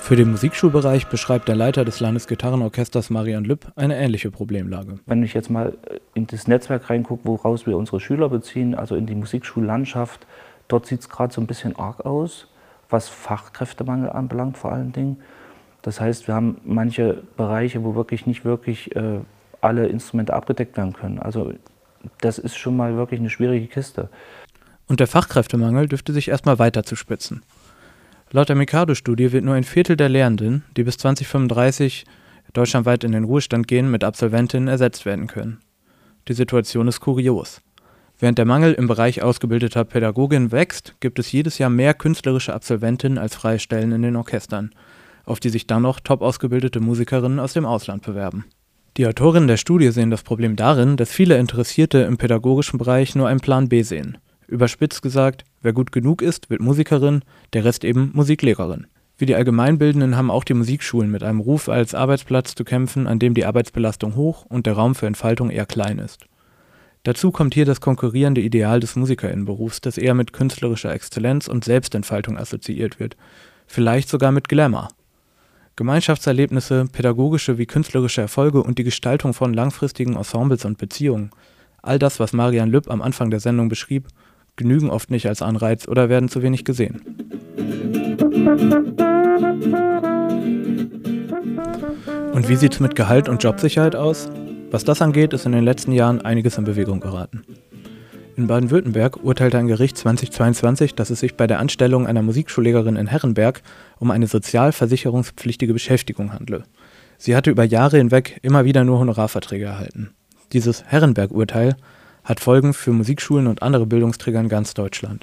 Für den Musikschulbereich beschreibt der Leiter des Landesgitarrenorchesters Marian Lüpp eine ähnliche Problemlage. Wenn ich jetzt mal in das Netzwerk reingucke, woraus wir unsere Schüler beziehen, also in die Musikschullandschaft, dort sieht es gerade so ein bisschen arg aus, was Fachkräftemangel anbelangt vor allen Dingen. Das heißt, wir haben manche Bereiche, wo nicht wirklich alle Instrumente abgedeckt werden können. Also das ist schon mal wirklich eine schwierige Kiste. Und der Fachkräftemangel dürfte sich erstmal weiter zuspitzen. Laut der Mikado-Studie wird nur ein Viertel der Lehrenden, die bis 2035 deutschlandweit in den Ruhestand gehen, mit Absolventinnen ersetzt werden können. Die Situation ist kurios. Während der Mangel im Bereich ausgebildeter Pädagoginnen wächst, gibt es jedes Jahr mehr künstlerische Absolventinnen als freie Stellen in den Orchestern, auf die sich dann noch top ausgebildete Musikerinnen aus dem Ausland bewerben. Die Autorinnen der Studie sehen das Problem darin, dass viele Interessierte im pädagogischen Bereich nur einen Plan B sehen. Überspitzt gesagt, wer gut genug ist, wird Musikerin, der Rest eben Musiklehrerin. Wie die Allgemeinbildenden haben auch die Musikschulen mit einem Ruf als Arbeitsplatz zu kämpfen, an dem die Arbeitsbelastung hoch und der Raum für Entfaltung eher klein ist. Dazu kommt hier das konkurrierende Ideal des Musikerinnenberufs, das eher mit künstlerischer Exzellenz und Selbstentfaltung assoziiert wird, vielleicht sogar mit Glamour. Gemeinschaftserlebnisse, pädagogische wie künstlerische Erfolge und die Gestaltung von langfristigen Ensembles und Beziehungen, all das, was Marian Lüpp am Anfang der Sendung beschrieb, genügen oft nicht als Anreiz oder werden zu wenig gesehen. Und wie sieht es mit Gehalt und Jobsicherheit aus? Was das angeht, ist in den letzten Jahren einiges in Bewegung geraten. In Baden-Württemberg urteilte ein Gericht 2022, dass es sich bei der Anstellung einer Musikschullehrerin in Herrenberg um eine sozialversicherungspflichtige Beschäftigung handle. Sie hatte über Jahre hinweg immer wieder nur Honorarverträge erhalten. Dieses Herrenberg-Urteil hat Folgen für Musikschulen und andere Bildungsträger in ganz Deutschland.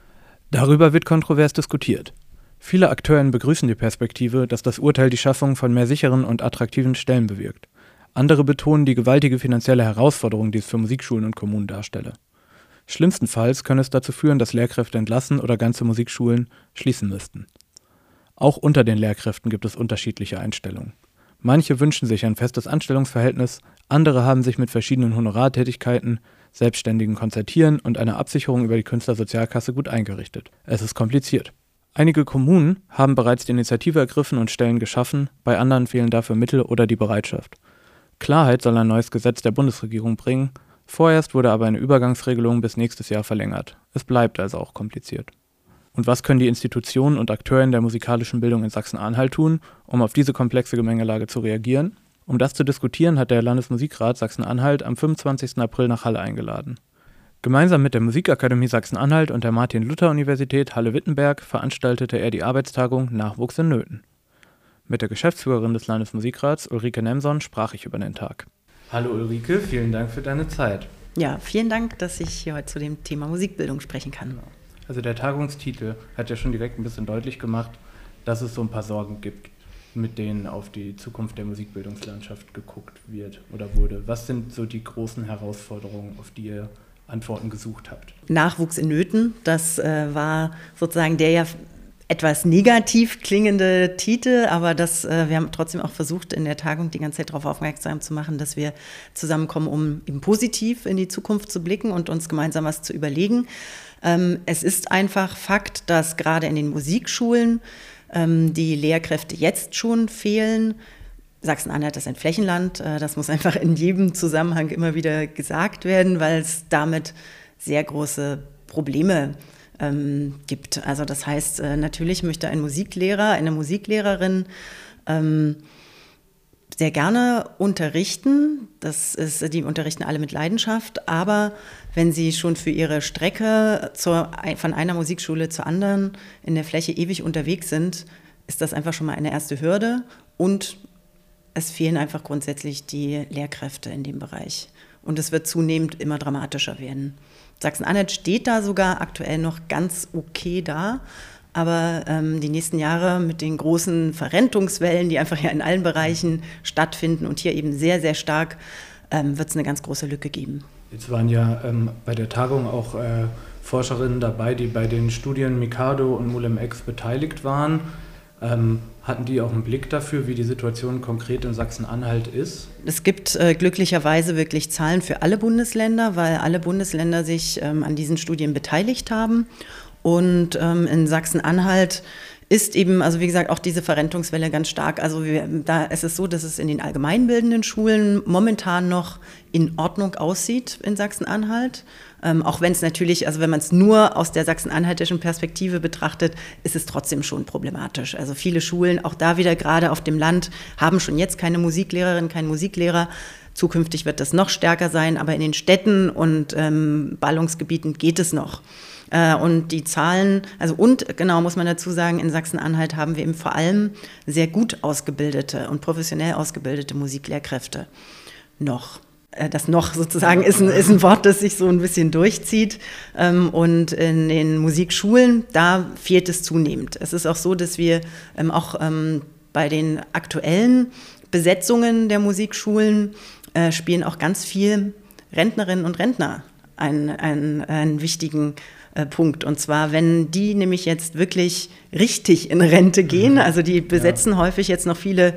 Darüber wird kontrovers diskutiert. Viele Akteurinnen begrüßen die Perspektive, dass das Urteil die Schaffung von mehr sicheren und attraktiven Stellen bewirkt. Andere betonen die gewaltige finanzielle Herausforderung, die es für Musikschulen und Kommunen darstelle. Schlimmstenfalls könne es dazu führen, dass Lehrkräfte entlassen oder ganze Musikschulen schließen müssten. Auch unter den Lehrkräften gibt es unterschiedliche Einstellungen. Manche wünschen sich ein festes Anstellungsverhältnis, andere haben sich mit verschiedenen Honorartätigkeiten, selbstständigen Konzertieren und einer Absicherung über die Künstlersozialkasse gut eingerichtet. Es ist kompliziert. Einige Kommunen haben bereits die Initiative ergriffen und Stellen geschaffen, bei anderen fehlen dafür Mittel oder die Bereitschaft. Klarheit soll ein neues Gesetz der Bundesregierung bringen, vorerst wurde aber eine Übergangsregelung bis nächstes Jahr verlängert. Es bleibt also auch kompliziert. Und was können die Institutionen und Akteure in der musikalischen Bildung in Sachsen-Anhalt tun, um auf diese komplexe Gemengelage zu reagieren? Um das zu diskutieren, hat der Landesmusikrat Sachsen-Anhalt am 25. April nach Halle eingeladen. Gemeinsam mit der Musikakademie Sachsen-Anhalt und der Martin-Luther-Universität Halle-Wittenberg veranstaltete er die Arbeitstagung Nachwuchs in Nöten. Mit der Geschäftsführerin des Landesmusikrats, Ulrike Nemson, sprach ich über den Tag. Hallo Ulrike, vielen Dank für deine Zeit. Ja, vielen Dank, dass ich hier heute zu dem Thema Musikbildung sprechen kann. Also der Tagungstitel hat ja schon direkt ein bisschen deutlich gemacht, dass es so ein paar Sorgen gibt, mit denen auf die Zukunft der Musikbildungslandschaft geguckt wird oder wurde. Was sind so die großen Herausforderungen, auf die ihr Antworten gesucht habt? Nachwuchs in Nöten, das war sozusagen der ja etwas negativ klingende Titel, aber wir haben trotzdem auch versucht, in der Tagung die ganze Zeit darauf aufmerksam zu machen, dass wir zusammenkommen, um eben positiv in die Zukunft zu blicken und uns gemeinsam was zu überlegen. Es ist einfach Fakt, dass gerade in den Musikschulen die Lehrkräfte jetzt schon fehlen. Sachsen-Anhalt ist ein Flächenland, das muss einfach in jedem Zusammenhang immer wieder gesagt werden, weil es damit sehr große Probleme gibt. Also das heißt, natürlich möchte ein Musiklehrer, eine Musiklehrerin sehr gerne unterrichten. Die unterrichten alle mit Leidenschaft, aber wenn sie schon für ihre Strecke von einer Musikschule zur anderen in der Fläche ewig unterwegs sind, ist das einfach schon mal eine erste Hürde und es fehlen einfach grundsätzlich die Lehrkräfte in dem Bereich. Und es wird zunehmend immer dramatischer werden. Sachsen-Anhalt steht da sogar aktuell noch ganz okay da, aber die nächsten Jahre mit den großen Verrentungswellen, die einfach ja in allen Bereichen stattfinden und hier eben sehr, sehr stark, wird es eine ganz große Lücke geben. Jetzt waren ja bei der Tagung auch Forscherinnen dabei, die bei den Studien Mikado und Mulem-Ex beteiligt waren. Hatten die auch einen Blick dafür, wie die Situation konkret in Sachsen-Anhalt ist? Es gibt glücklicherweise wirklich Zahlen für alle Bundesländer, weil alle Bundesländer sich an diesen Studien beteiligt haben. Und in Sachsen-Anhalt ist eben, also wie gesagt, auch diese Verrentungswelle ganz stark. Also da ist es so, dass es in den allgemeinbildenden Schulen momentan noch in Ordnung aussieht in Sachsen-Anhalt. Auch wenn es natürlich, also wenn man es nur aus der sachsen-anhaltischen Perspektive betrachtet, ist es trotzdem schon problematisch. Also viele Schulen, auch da wieder gerade auf dem Land, haben schon jetzt keine Musiklehrerin, keinen Musiklehrer. Zukünftig wird das noch stärker sein, aber in den Städten und Ballungsgebieten geht es noch. Und die Zahlen, also und genau muss man dazu sagen, in Sachsen-Anhalt haben wir eben vor allem sehr gut ausgebildete und professionell ausgebildete Musiklehrkräfte noch. Das noch sozusagen ist ein Wort, das sich so ein bisschen durchzieht. Und in den Musikschulen, da fehlt es zunehmend. Es ist auch so, dass wir auch bei den aktuellen Besetzungen der Musikschulen spielen auch ganz viel Rentnerinnen und Rentner einen wichtigen Punkt. Und zwar, wenn die nämlich jetzt wirklich richtig in Rente gehen, also die besetzen häufig jetzt noch viele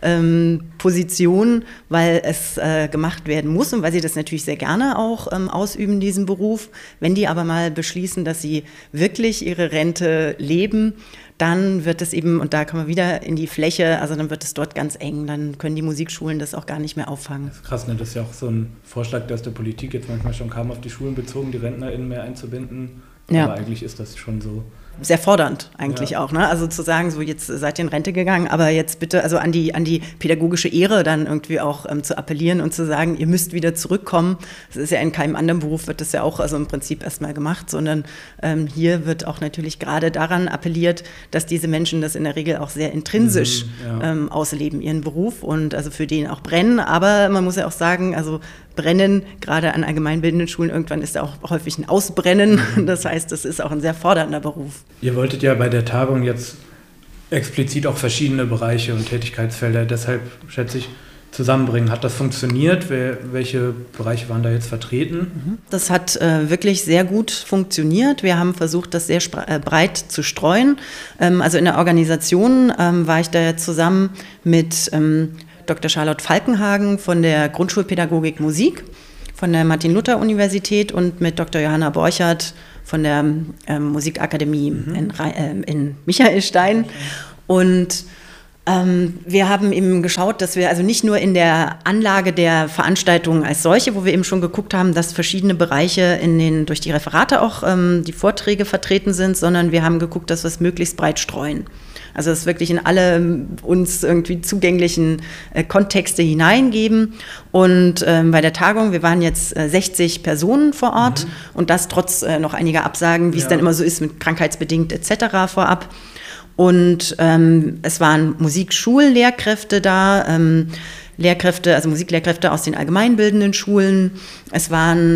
Positionen, weil es gemacht werden muss und weil sie das natürlich sehr gerne auch ausüben, diesen Beruf. Wenn die aber mal beschließen, dass sie wirklich ihre Rente leben, dann wird es eben, und da kommen wir wieder in die Fläche, also dann wird es dort ganz eng, dann können die Musikschulen das auch gar nicht mehr auffangen. Das ist krass, ne? Das ist ja auch so ein Vorschlag, der aus der Politik jetzt manchmal schon kam, auf die Schulen bezogen, die RentnerInnen mehr einzubinden. Ja. Aber eigentlich ist das schon so. Sehr fordernd eigentlich auch, ne? Also zu sagen, so jetzt seid ihr in Rente gegangen, aber jetzt bitte, also an die pädagogische Ehre dann irgendwie auch zu appellieren und zu sagen, ihr müsst wieder zurückkommen. Das ist ja in keinem anderen Beruf, wird das ja auch also im Prinzip erstmal gemacht, sondern hier wird auch natürlich gerade daran appelliert, dass diese Menschen das in der Regel auch sehr intrinsisch ausleben, ihren Beruf und also für den auch brennen. Aber man muss ja auch sagen, also Brennen, gerade an allgemeinbildenden Schulen, irgendwann ist auch häufig ein Ausbrennen. Das heißt, das ist auch ein sehr fordernder Beruf. Ihr wolltet ja bei der Tagung jetzt explizit auch verschiedene Bereiche und Tätigkeitsfelder, deshalb schätze ich, zusammenbringen. Hat das funktioniert? Welche Bereiche waren da jetzt vertreten? Das hat wirklich sehr gut funktioniert. Wir haben versucht, das sehr breit zu streuen. Also in der Organisation war ich da jetzt zusammen mit Dr. Charlotte Falkenhagen von der Grundschulpädagogik Musik von der Martin-Luther-Universität und mit Dr. Johanna Borchert von der Musikakademie in Michaelstein. Und wir haben eben geschaut, dass wir also nicht nur in der Anlage der Veranstaltungen als solche, wo wir eben schon geguckt haben, dass verschiedene Bereiche durch die Referate auch die Vorträge vertreten sind, sondern wir haben geguckt, dass wir es möglichst breit streuen. Also es wirklich in alle uns irgendwie zugänglichen Kontexte hineingeben. Und bei der Tagung, wir waren jetzt 60 Personen vor Ort und das trotz noch einiger Absagen, wie es dann immer so ist mit krankheitsbedingt etc. vorab. Und es waren Musikschullehrkräfte da, also Musiklehrkräfte aus den allgemeinbildenden Schulen. Es waren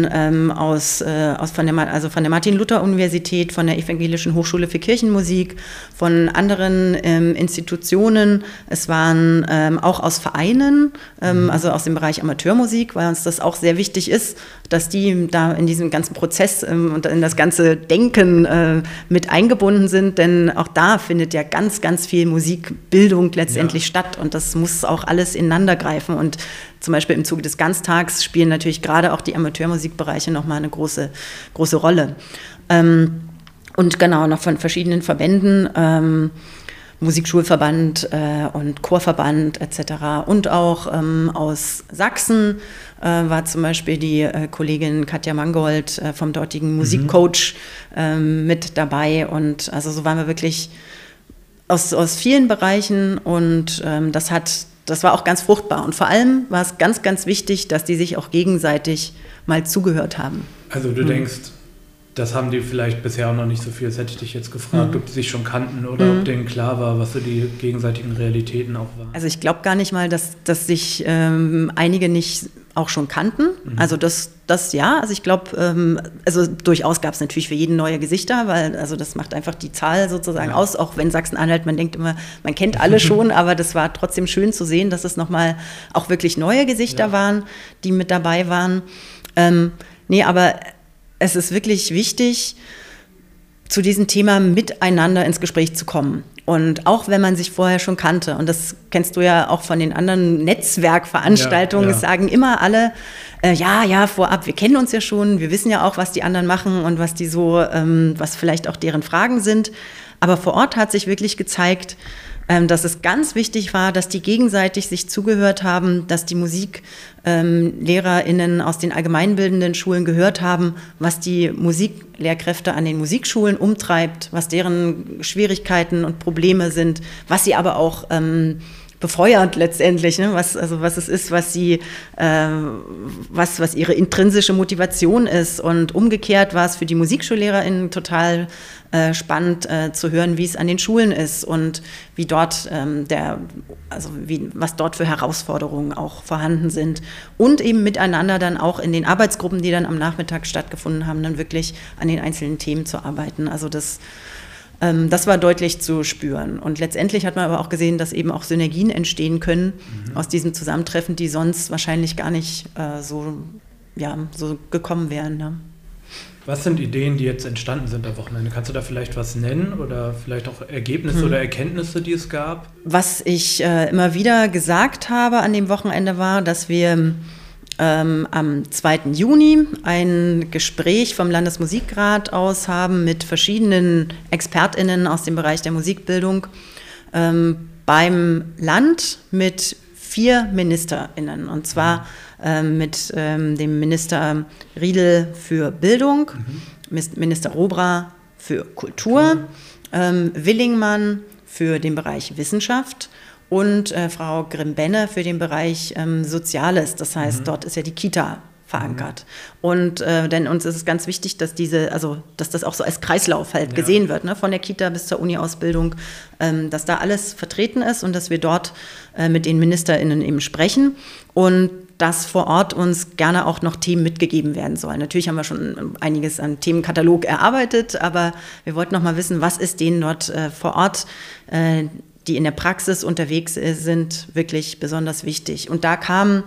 von der Martin-Luther-Universität, von der Evangelischen Hochschule für Kirchenmusik, von anderen Institutionen. Es waren auch aus Vereinen, also aus dem Bereich Amateurmusik, weil uns das auch sehr wichtig ist, dass die da in diesem ganzen Prozess und in das ganze Denken mit eingebunden sind. Denn auch da findet ja ganz, ganz viel Musikbildung letztendlich statt und das muss auch alles ineinander greifen. Und zum Beispiel im Zuge des Ganztags spielen natürlich gerade auch die Amateurmusikbereiche nochmal eine große Rolle. Und genau, noch von verschiedenen Verbänden, Musikschulverband und Chorverband etc. Und auch aus Sachsen war zum Beispiel die Kollegin Katja Mangold vom dortigen Musikcoach mit dabei. Und also so waren wir wirklich aus vielen Bereichen und das war auch ganz fruchtbar. Und vor allem war es ganz, ganz wichtig, dass die sich auch gegenseitig mal zugehört haben. Also du denkst, das haben die vielleicht bisher auch noch nicht so viel. Das hätte ich dich jetzt gefragt, ob die sich schon kannten oder ob denen klar war, was so die gegenseitigen Realitäten auch waren. Also ich glaube gar nicht mal, dass sich einige nicht auch schon kannten. Also das ja. Also ich glaube, also durchaus gab es natürlich für jeden neue Gesichter, weil also das macht einfach die Zahl sozusagen aus, auch wenn Sachsen-Anhalt, man denkt immer, man kennt alle schon, aber das war trotzdem schön zu sehen, dass es nochmal auch wirklich neue Gesichter waren, die mit dabei waren. Aber es ist wirklich wichtig, zu diesem Thema miteinander ins Gespräch zu kommen. Und auch wenn man sich vorher schon kannte, und das kennst du ja auch von den anderen Netzwerkveranstaltungen, es sagen immer alle, vorab, wir kennen uns ja schon, wir wissen ja auch, was die anderen machen und was die so, was vielleicht auch deren Fragen sind. Aber vor Ort hat sich wirklich gezeigt, dass es ganz wichtig war, dass die gegenseitig sich zugehört haben, dass die MusiklehrerInnen aus den allgemeinbildenden Schulen gehört haben, was die Musiklehrkräfte an den Musikschulen umtreibt, was deren Schwierigkeiten und Probleme sind, was sie aber auch befeuert letztendlich, ne? Was es ist, was ihre intrinsische Motivation ist. Und umgekehrt war es für die MusikschullehrerInnen total spannend zu hören, wie es an den Schulen ist und wie dort was dort für Herausforderungen auch vorhanden sind. Und eben miteinander dann auch in den Arbeitsgruppen, die dann am Nachmittag stattgefunden haben, dann wirklich an den einzelnen Themen zu arbeiten. Also das war deutlich zu spüren. Und letztendlich hat man aber auch gesehen, dass eben auch Synergien entstehen können aus diesem Zusammentreffen, die sonst wahrscheinlich gar nicht so gekommen wären. Ne? Was sind Ideen, die jetzt entstanden sind am Wochenende? Kannst du da vielleicht was nennen oder vielleicht auch Ergebnisse oder Erkenntnisse, die es gab? Was ich immer wieder gesagt habe an dem Wochenende war, dass wir am 2. Juni ein Gespräch vom Landesmusikrat aus haben mit verschiedenen ExpertInnen aus dem Bereich der Musikbildung beim Land mit 4 MinisterInnen. Und zwar mit dem Minister Riedel für Bildung, Minister Robra für Kultur, Willingmann für den Bereich Wissenschaft und Frau Grimm-Benne für den Bereich Soziales. Das heißt, dort ist ja die Kita verankert. Und denn uns ist es ganz wichtig, dass dass das auch so als Kreislauf halt gesehen wird, ne? Von der Kita bis zur Uni-Ausbildung, dass da alles vertreten ist und dass wir dort mit den MinisterInnen eben sprechen und dass vor Ort uns gerne auch noch Themen mitgegeben werden sollen. Natürlich haben wir schon einiges an Themenkatalog erarbeitet, aber wir wollten noch mal wissen, was ist denen dort vor Ort, die in der Praxis unterwegs sind, wirklich besonders wichtig. Und da kamen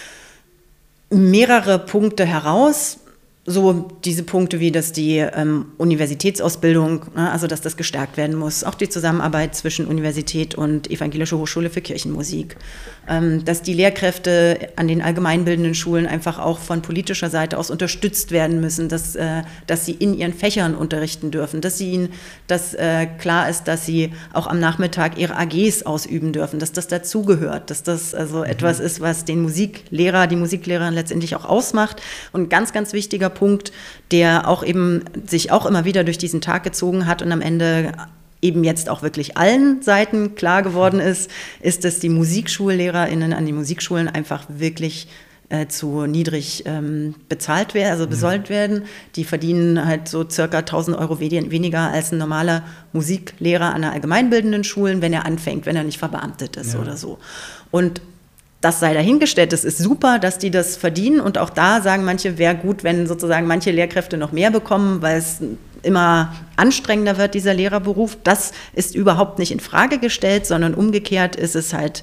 mehrere Punkte heraus, so diese Punkte wie, dass die Universitätsausbildung, also dass das gestärkt werden muss, auch die Zusammenarbeit zwischen Universität und Evangelische Hochschule für Kirchenmusik, dass die Lehrkräfte an den allgemeinbildenden Schulen einfach auch von politischer Seite aus unterstützt werden müssen, dass sie in ihren Fächern unterrichten dürfen, dass ihnen klar ist, dass sie auch am Nachmittag ihre AGs ausüben dürfen, dass das dazugehört, dass das also etwas ist, was die Musiklehrerin letztendlich auch ausmacht. Und ein ganz, ganz wichtiger Punkt, der auch eben sich auch immer wieder durch diesen Tag gezogen hat und am Ende eben jetzt auch wirklich allen Seiten klar geworden ist, dass die MusikschullehrerInnen an den Musikschulen einfach wirklich zu niedrig bezahlt werden, also besollt werden. Die verdienen halt so circa 1.000 Euro weniger als ein normaler Musiklehrer an der allgemeinbildenden Schulen, wenn er anfängt, wenn er nicht verbeamtet ist oder so. Und das sei dahingestellt, es ist super, dass die das verdienen und auch da sagen manche, wäre gut, wenn sozusagen manche Lehrkräfte noch mehr bekommen, weil es immer anstrengender wird, dieser Lehrerberuf. Das ist überhaupt nicht in Frage gestellt, sondern umgekehrt ist es halt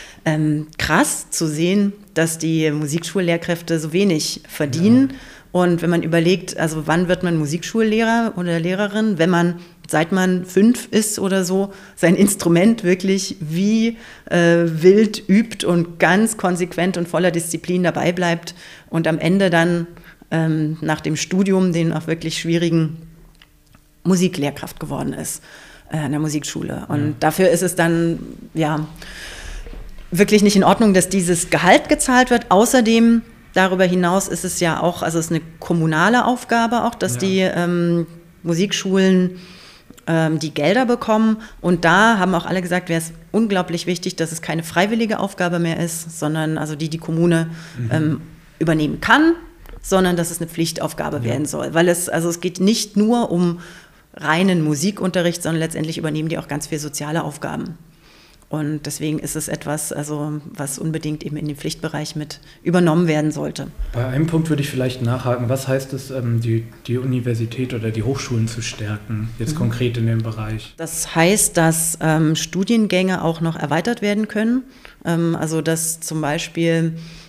krass zu sehen, dass die Musikschullehrkräfte so wenig verdienen. Ja. Und wenn man überlegt, also wann wird man Musikschullehrer oder Lehrerin, wenn man, seit man 5 ist oder so, sein Instrument wirklich wie wild übt und ganz konsequent und voller Disziplin dabei bleibt und am Ende dann nach dem Studium den auch wirklich schwierigen Musiklehrkraft geworden ist an der Musikschule. Und dafür ist es dann, wirklich nicht in Ordnung, dass dieses Gehalt gezahlt wird. Außerdem, darüber hinaus ist es ja auch, also es ist eine kommunale Aufgabe auch, dass die Musikschulen die Gelder bekommen. Und da haben auch alle gesagt, wäre es unglaublich wichtig, dass es keine freiwillige Aufgabe mehr ist, sondern also die Kommune übernehmen kann, sondern dass es eine Pflichtaufgabe werden soll. Weil es geht nicht nur um reinen Musikunterricht, sondern letztendlich übernehmen die auch ganz viele soziale Aufgaben. Und deswegen ist es etwas, was unbedingt eben in den Pflichtbereich mit übernommen werden sollte. Bei einem Punkt würde ich vielleicht nachhaken. Was heißt es, die Universität oder die Hochschulen zu stärken, jetzt konkret in dem Bereich? Das heißt, dass Studiengänge auch noch erweitert werden können. Also dass zum Beispiel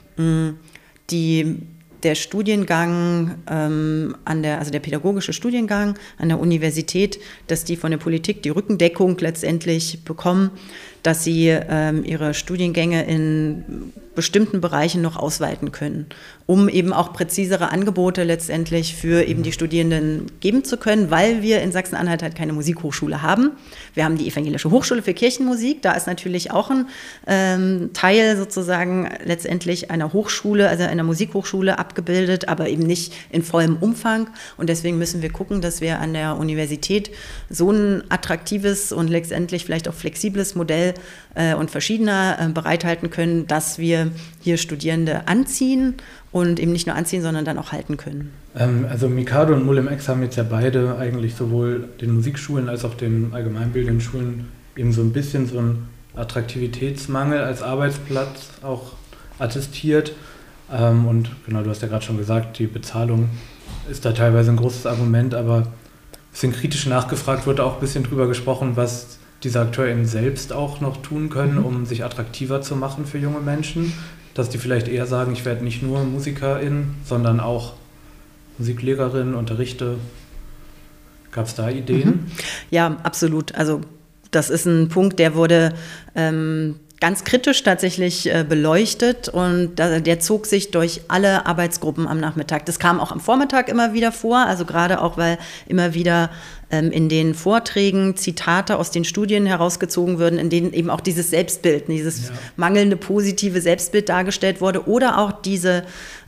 der Studiengang der pädagogische Studiengang an der Universität, dass die von der Politik die Rückendeckung letztendlich bekommen, dass sie ihre Studiengänge in bestimmten Bereichen noch ausweiten können, um eben auch präzisere Angebote letztendlich für eben die Studierenden geben zu können, weil wir in Sachsen-Anhalt halt keine Musikhochschule haben. Wir haben die Evangelische Hochschule für Kirchenmusik, da ist natürlich auch ein Teil sozusagen letztendlich einer Hochschule, also einer Musikhochschule abgebildet, aber eben nicht in vollem Umfang. Und deswegen müssen wir gucken, dass wir an der Universität so ein attraktives und letztendlich vielleicht auch flexibles Modell und verschiedener bereithalten können, dass wir hier Studierende anziehen und eben nicht nur anziehen, sondern dann auch halten können. Also Mikado und Molemex haben jetzt ja beide eigentlich sowohl den Musikschulen als auch den allgemeinbildenden Schulen eben so ein bisschen so einen Attraktivitätsmangel als Arbeitsplatz auch attestiert. Und genau, du hast ja gerade schon gesagt, die Bezahlung ist da teilweise ein großes Argument, aber ein bisschen kritisch nachgefragt wurde auch ein bisschen drüber gesprochen, was diese Akteure eben selbst auch noch tun können, um sich attraktiver zu machen für junge Menschen. Dass die vielleicht eher sagen, ich werde nicht nur Musikerin, sondern auch Musiklehrerin, unterrichte. Gab es da Ideen? Ja, absolut. Also das ist ein Punkt, der wurde ganz kritisch tatsächlich beleuchtet und der zog sich durch alle Arbeitsgruppen am Nachmittag. Das kam auch am Vormittag immer wieder vor, also gerade auch, weil immer wieder in den Vorträgen Zitate aus den Studien herausgezogen würden, in denen eben auch dieses Selbstbild, dieses mangelnde positive Selbstbild dargestellt wurde oder auch dieses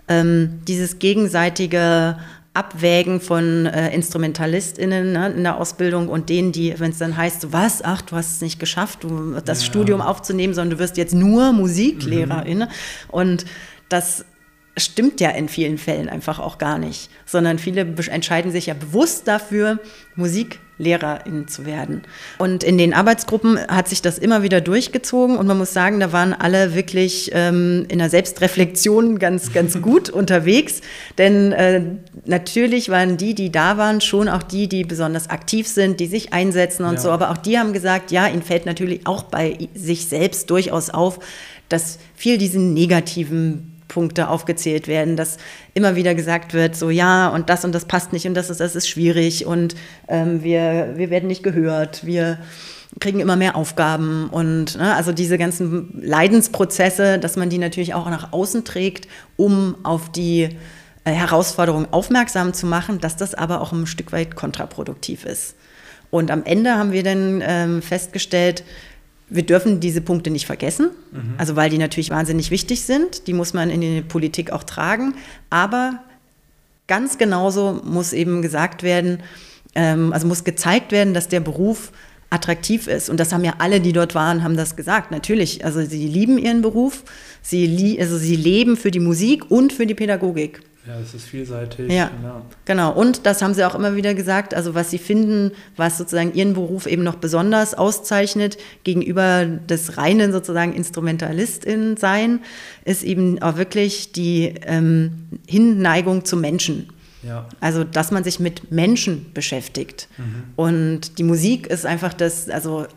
gegenseitige Abwägen von InstrumentalistInnen, ne, in der Ausbildung und denen, die, wenn es dann heißt, was, ach, du hast es nicht geschafft, das Studium aufzunehmen, sondern du wirst jetzt nur Musiklehrerin. Und das stimmt ja in vielen Fällen einfach auch gar nicht, sondern viele entscheiden sich ja bewusst dafür, Musiklehrerin zu werden. Und in den Arbeitsgruppen hat sich das immer wieder durchgezogen und man muss sagen, da waren alle wirklich in der Selbstreflexion ganz, ganz gut unterwegs, denn natürlich waren die da waren, schon auch die besonders aktiv sind, die sich einsetzen und so, aber auch die haben gesagt, ja, ihnen fällt natürlich auch bei sich selbst durchaus auf, dass viel diesen negativen Punkte aufgezählt werden, dass immer wieder gesagt wird, so ja und das passt nicht und das ist schwierig und wir werden nicht gehört, wir kriegen immer mehr Aufgaben und also diese ganzen Leidensprozesse, dass man die natürlich auch nach außen trägt, um auf die Herausforderung aufmerksam zu machen, dass das aber auch ein Stück weit kontraproduktiv ist. Und am Ende haben wir dann festgestellt, wir dürfen diese Punkte nicht vergessen, also weil die natürlich wahnsinnig wichtig sind, die muss man in die Politik auch tragen, aber ganz genauso muss eben gesagt werden, also muss gezeigt werden, dass der Beruf attraktiv ist und das haben ja alle, die dort waren, haben das gesagt, natürlich, also sie lieben ihren Beruf, sie leben für die Musik und für die Pädagogik. Ja, es ist vielseitig. Ja, genau. Und das haben sie auch immer wieder gesagt, also was sie finden, was sozusagen ihren Beruf eben noch besonders auszeichnet gegenüber des reinen sozusagen InstrumentalistInnen-Sein, ist eben auch wirklich die Hinneigung zum Menschen. Ja. Also, dass man sich mit Menschen beschäftigt. Und die Musik ist einfach ist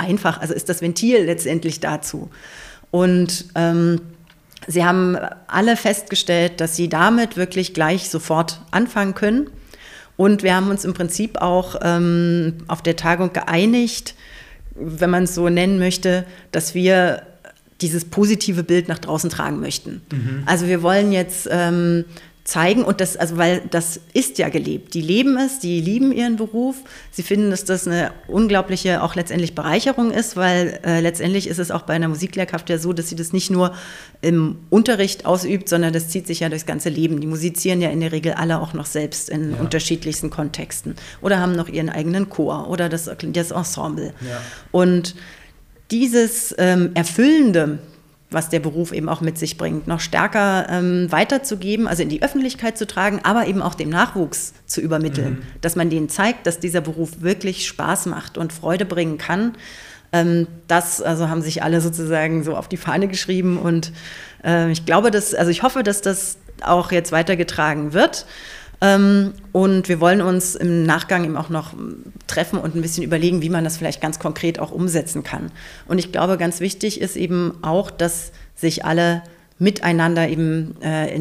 das Ventil letztendlich dazu. Und sie haben alle festgestellt, dass sie damit wirklich gleich sofort anfangen können. Und wir haben uns im Prinzip auch auf der Tagung geeinigt, wenn man es so nennen möchte, dass wir dieses positive Bild nach draußen tragen möchten. Also wir wollen jetzt zeigen und weil das ist ja gelebt. Die leben es, die lieben ihren Beruf. Sie finden, dass das eine unglaubliche auch letztendlich Bereicherung ist, weil letztendlich ist es auch bei einer Musiklehrkraft ja so, dass sie das nicht nur im Unterricht ausübt, sondern das zieht sich ja durchs ganze Leben. Die musizieren ja in der Regel alle auch noch selbst in unterschiedlichsten Kontexten oder haben noch ihren eigenen Chor oder das Ensemble. Ja. Und dieses Erfüllende, was der Beruf eben auch mit sich bringt, noch stärker weiterzugeben, also in die Öffentlichkeit zu tragen, aber eben auch dem Nachwuchs zu übermitteln, dass man denen zeigt, dass dieser Beruf wirklich Spaß macht und Freude bringen kann. Das haben sich alle sozusagen so auf die Fahne geschrieben und ich hoffe, dass das auch jetzt weitergetragen wird. Und wir wollen uns im Nachgang eben auch noch treffen und ein bisschen überlegen, wie man das vielleicht ganz konkret auch umsetzen kann. Und ich glaube, ganz wichtig ist eben auch, dass sich alle miteinander eben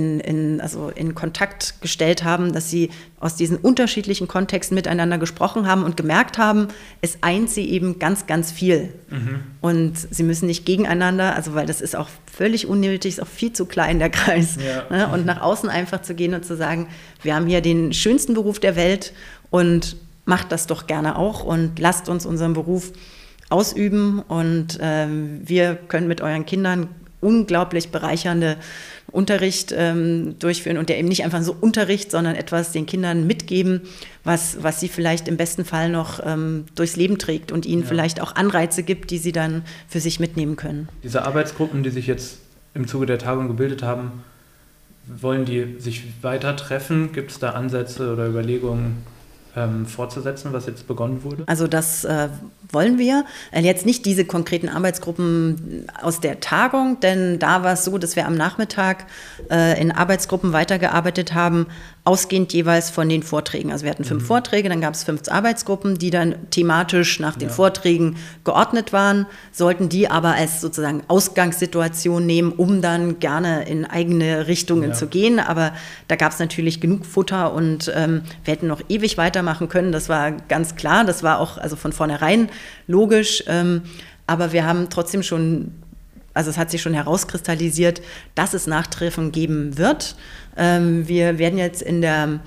in Kontakt gestellt haben, dass sie aus diesen unterschiedlichen Kontexten miteinander gesprochen haben und gemerkt haben, es eint sie eben ganz, ganz viel. Und sie müssen nicht gegeneinander, also weil das ist auch völlig unnötig, ist auch viel zu klein, der Kreis. Ne? Und nach außen einfach zu gehen und zu sagen, wir haben hier den schönsten Beruf der Welt und macht das doch gerne auch und lasst uns unseren Beruf ausüben und wir können mit euren Kindern unglaublich bereichernde Unterricht durchführen und der eben nicht einfach so Unterricht, sondern etwas den Kindern mitgeben, was sie vielleicht im besten Fall noch durchs Leben trägt und ihnen vielleicht auch Anreize gibt, die sie dann für sich mitnehmen können. Diese Arbeitsgruppen, die sich jetzt im Zuge der Tagung gebildet haben, wollen die sich weiter treffen? Gibt es da Ansätze oder Überlegungen, fortzusetzen, was jetzt begonnen wurde? Also das wollen wir. Jetzt nicht diese konkreten Arbeitsgruppen aus der Tagung, denn da war es so, dass wir am Nachmittag in Arbeitsgruppen weitergearbeitet haben, ausgehend jeweils von den Vorträgen. Also wir hatten 5 Vorträge, dann gab es 5 Arbeitsgruppen, die dann thematisch nach den Vorträgen geordnet waren, sollten die aber als sozusagen Ausgangssituation nehmen, um dann gerne in eigene Richtungen zu gehen. Aber da gab es natürlich genug Futter und wir hätten noch ewig weitermachen können. Das war ganz klar, das war auch also von vornherein logisch. Aber wir haben trotzdem schon, also es hat sich schon herauskristallisiert, dass es Nachtreffen geben wird. Wir werden jetzt in der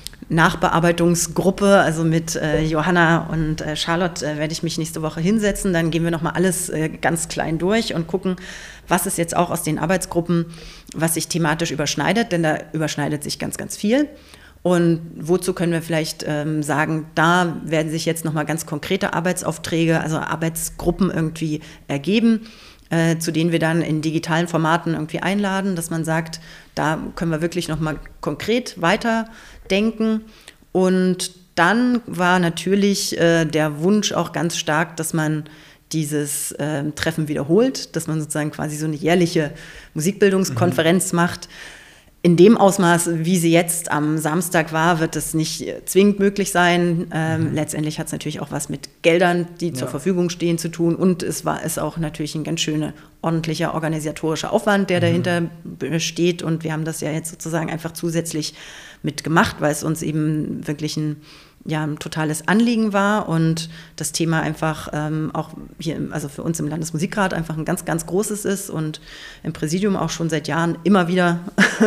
Nachbearbeitungsgruppe, also mit Johanna und Charlotte, werde ich mich nächste Woche hinsetzen. Dann gehen wir nochmal alles ganz klein durch und gucken, was ist jetzt auch aus den Arbeitsgruppen, was sich thematisch überschneidet, denn da überschneidet sich ganz, ganz viel. Und wozu können wir vielleicht sagen, da werden sich jetzt nochmal ganz konkrete Arbeitsaufträge, also Arbeitsgruppen irgendwie ergeben, zu denen wir dann in digitalen Formaten irgendwie einladen, dass man sagt, da können wir wirklich nochmal konkret weiterdenken. Und dann war natürlich der Wunsch auch ganz stark, dass man dieses Treffen wiederholt, dass man sozusagen quasi so eine jährliche Musikbildungskonferenz macht. In dem Ausmaß, wie sie jetzt am Samstag war, wird es nicht zwingend möglich sein. Letztendlich hat es natürlich auch was mit Geldern, die zur Verfügung stehen, zu tun. Und es ist auch natürlich ein ganz schöner, ordentlicher organisatorischer Aufwand, der dahinter besteht. Und wir haben das ja jetzt sozusagen einfach zusätzlich mitgemacht, weil es uns eben wirklich ein totales Anliegen war und das Thema einfach auch hier, also für uns im Landesmusikrat einfach ein ganz, ganz großes ist und im Präsidium auch schon seit Jahren immer wieder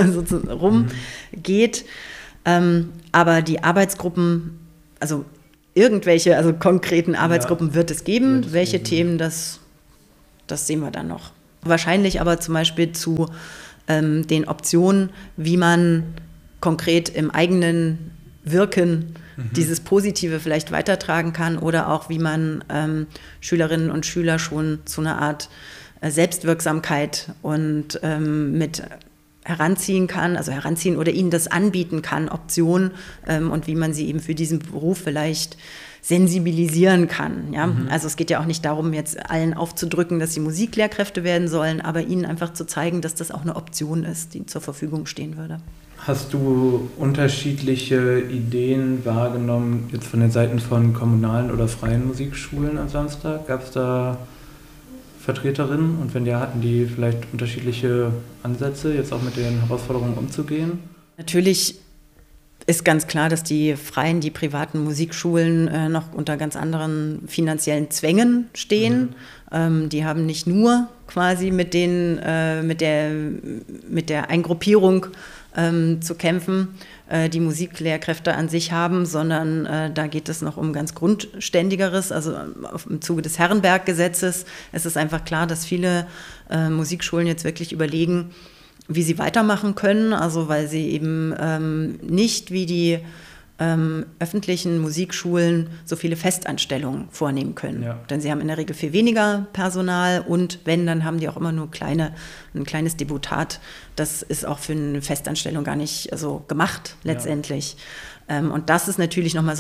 rumgeht. Aber die Arbeitsgruppen, also irgendwelche, also konkreten Arbeitsgruppen wird es geben. Welche Themen, das sehen wir dann noch. Wahrscheinlich aber zum Beispiel zu den Optionen, wie man konkret im eigenen Wirken dieses Positive vielleicht weitertragen kann oder auch wie man Schülerinnen und Schüler schon zu einer Art Selbstwirksamkeit und mit heranziehen kann, also heranziehen oder ihnen das anbieten kann, Optionen und wie man sie eben für diesen Beruf vielleicht sensibilisieren kann. Ja? Also es geht ja auch nicht darum, jetzt allen aufzudrücken, dass sie Musiklehrkräfte werden sollen, aber ihnen einfach zu zeigen, dass das auch eine Option ist, die zur Verfügung stehen würde. Hast du unterschiedliche Ideen wahrgenommen, jetzt von den Seiten von kommunalen oder freien Musikschulen am Samstag? Gab es da Vertreterinnen? Und wenn ja, hatten die vielleicht unterschiedliche Ansätze, jetzt auch mit den Herausforderungen umzugehen? Natürlich ist ganz klar, dass die freien, die privaten Musikschulen noch unter ganz anderen finanziellen Zwängen stehen. Die haben nicht nur quasi mit der Eingruppierung zu kämpfen, die Musiklehrkräfte an sich haben, sondern da geht es noch um ganz Grundständigeres. Also im Zuge des Herrenberg-Gesetzes ist es einfach klar, dass viele Musikschulen jetzt wirklich überlegen, wie sie weitermachen können, also weil sie eben nicht wie die öffentlichen Musikschulen so viele Festanstellungen vornehmen können. Ja. Denn sie haben in der Regel viel weniger Personal und wenn, dann haben die auch immer nur ein kleines Deputat. Das ist auch für eine Festanstellung gar nicht so gemacht letztendlich. Ja. Und das ist natürlich nochmal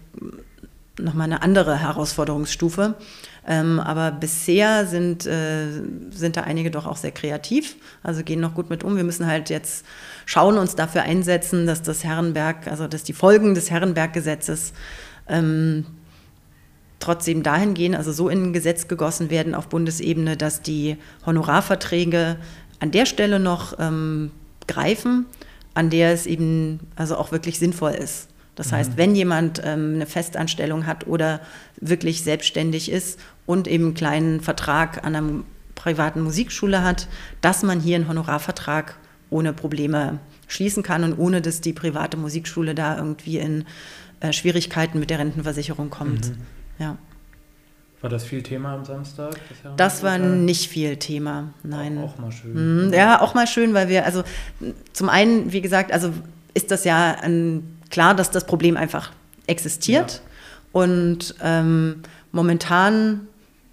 eine andere Herausforderungsstufe. Aber bisher sind da einige doch auch sehr kreativ, also gehen noch gut mit um. Wir müssen halt jetzt schauen, uns dafür einsetzen, dass dass die Folgen des Herrenberg-Gesetzes trotzdem dahin gehen, also so in ein Gesetz gegossen werden auf Bundesebene, dass die Honorarverträge an der Stelle noch greifen, an der es eben also auch wirklich sinnvoll ist. Das heißt, wenn jemand eine Festanstellung hat oder wirklich selbstständig ist und eben einen kleinen Vertrag an einer privaten Musikschule hat, dass man hier einen Honorarvertrag ohne Probleme schließen kann und ohne, dass die private Musikschule da irgendwie in Schwierigkeiten mit der Rentenversicherung kommt. Ja. War das viel Thema am Samstag? Das war nicht viel Thema, nein. Auch mal schön. Ja, auch mal schön, weil wir, also zum einen, wie gesagt, also ist das ja klar, dass das Problem einfach existiert und momentan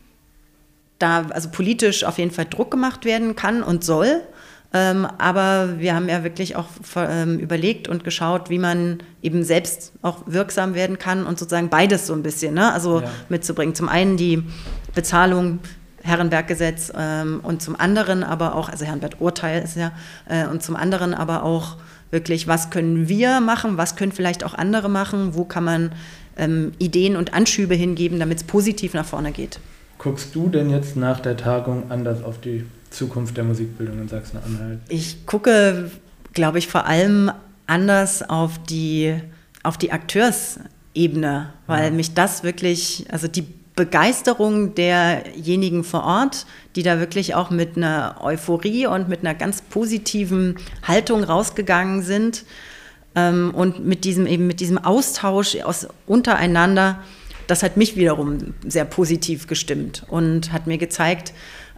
da also politisch auf jeden Fall Druck gemacht werden kann und soll. Aber wir haben ja wirklich auch überlegt und geschaut, wie man eben selbst auch wirksam werden kann und sozusagen beides so ein bisschen, ne? Also mitzubringen. Zum einen die Bezahlung, Herrenberg-Gesetz und zum anderen aber auch, also Herrenberg-Urteil ist ja, und zum anderen aber auch wirklich, was können wir machen, was können vielleicht auch andere machen, wo kann man Ideen und Anschübe hingeben, damit es positiv nach vorne geht. Guckst du denn jetzt nach der Tagung anders auf die Zukunft der Musikbildung in Sachsen-Anhalt? Ich gucke, glaube ich, vor allem anders auf die Akteursebene, weil mich das wirklich, also die Begeisterung derjenigen vor Ort, die da wirklich auch mit einer Euphorie und mit einer ganz positiven Haltung rausgegangen sind und mit diesem Austausch untereinander, das hat mich wiederum sehr positiv gestimmt und hat mir gezeigt,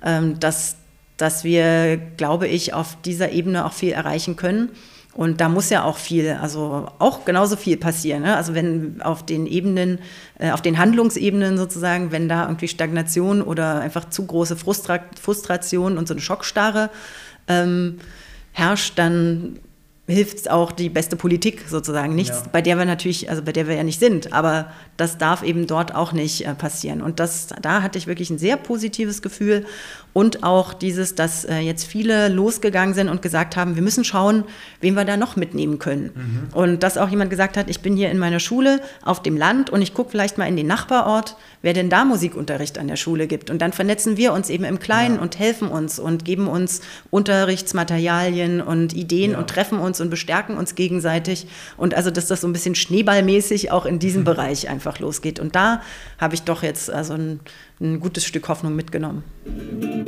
dass wir, glaube ich, auf dieser Ebene auch viel erreichen können. Und da muss ja auch viel, also auch genauso viel passieren. Ne? Also wenn auf den Ebenen, auf den Handlungsebenen sozusagen, wenn da irgendwie Stagnation oder einfach zu große Frustration und so eine Schockstarre herrscht, dann hilft es auch die beste Politik sozusagen. Nichts, bei der wir natürlich, also bei der wir ja nicht sind, aber das darf eben dort auch nicht passieren. Und da hatte ich wirklich ein sehr positives Gefühl und auch dieses, dass jetzt viele losgegangen sind und gesagt haben, wir müssen schauen, wen wir da noch mitnehmen können. Und dass auch jemand gesagt hat, ich bin hier in meiner Schule auf dem Land und ich gucke vielleicht mal in den Nachbarort, wer denn da Musikunterricht an der Schule gibt. Und dann vernetzen wir uns eben im Kleinen und helfen uns und geben uns Unterrichtsmaterialien und Ideen und treffen uns und bestärken uns gegenseitig. Und also, dass das so ein bisschen schneeballmäßig auch in diesem Bereich einfach losgeht. Und da habe ich doch jetzt also ein gutes Stück Hoffnung mitgenommen.